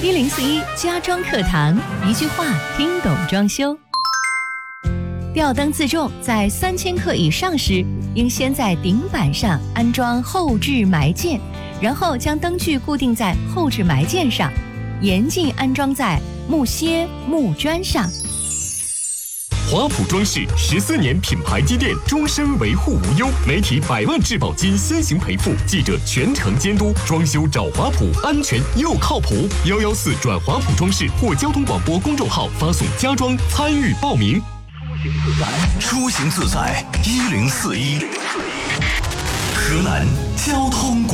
1041家装课堂，一句话听懂装修。吊灯自重在3000克以上时，应先在顶板上安装后置埋件，然后将灯具固定在后置埋件上，严禁安装在木楔、木砖上。 华普装饰14年品牌积淀，终身维护无忧，媒体100万质保金先行赔付，记者全程监督，装修找华普，安全又靠谱。114转华普装饰或交通广播公众号发送家装参与报名。 出行自在1041，河南交通广